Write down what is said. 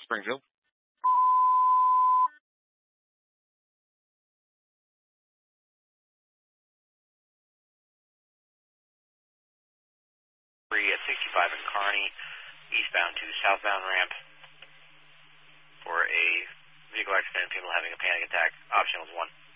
Springfield. At 65 in Kearney, eastbound to southbound ramp for a vehicle accident, people having a panic attack. Option was 1.